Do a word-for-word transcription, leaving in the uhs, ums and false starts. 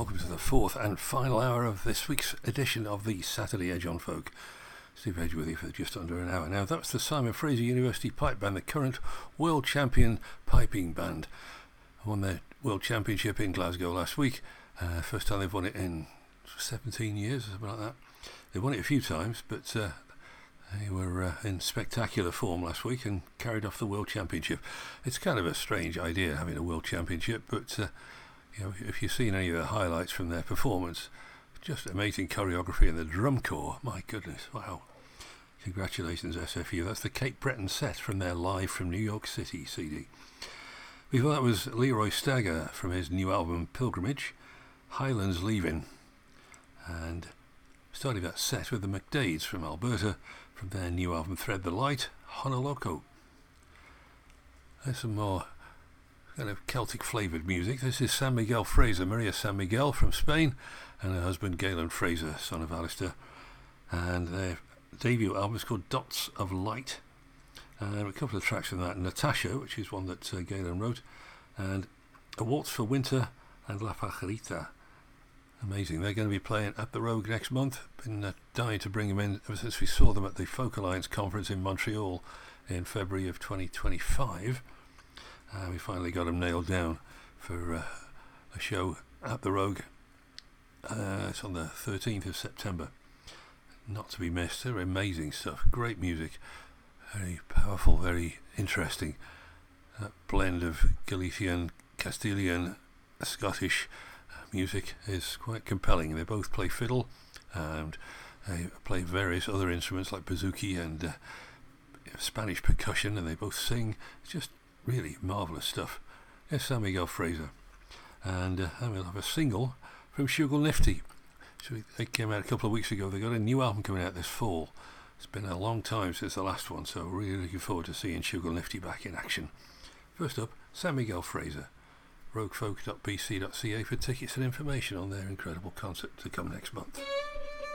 welcome to the fourth and final hour of this week's edition of the Saturday Edge on Folk. Steve Edge with you for just under an hour now. That's the Simon Fraser University Pipe Band, the current world champion piping band. Won their world championship in Glasgow last week. Uh, first time they've won it in seventeen years, or something like that. They won it a few times, but uh, they were uh, in spectacular form last week and carried off the world championship. It's kind of a strange idea having a world championship, but uh, you know, if you've seen any of the highlights from their performance, just amazing choreography and the drum corps. My goodness, wow. Congratulations, S F U. That's the Cape Breton set from their Live from New York City C D. Before that was Leroy Stagger from his new album Pilgrimage, Highlands Leaving. And starting that set with the McDades from Alberta from their new album Thread the Light, Honoloko. There's some more kind of Celtic flavoured music. This is San Miguel Fraser, Maria San Miguel from Spain, and her husband Galen Fraser, son of Alistair. And their debut album is called Dots of Light. And a couple of tracks from that, Natasha, which is one that uh, Galen wrote, and A Waltz for Winter and La Pajarita. Amazing. They're going to be playing at the Rogue next month. Been uh, dying to bring them in ever since we saw them at the Folk Alliance conference in Montreal in February of twenty twenty-five. Uh, we finally got them nailed down for uh, a show at the Rogue. Uh, it's on the thirteenth of September. Not to be missed. They're amazing stuff. Great music. Very powerful, very interesting. That blend of Galician, Castilian, Scottish uh, music is quite compelling. They both play fiddle and they play various other instruments like bouzouki and uh, Spanish percussion, and they both sing. It's just really marvellous stuff. Yes, San Miguel Fraser. And uh, then we'll have a single from Shugal Nifty. So it came out a couple of weeks ago. They've got a new album coming out this fall. It's been a long time since the last one, so really looking forward to seeing Shugal Nifty back in action. First up, San Miguel Fraser. rogue folk dot b c dot c a for tickets and information on their incredible concert to come next month.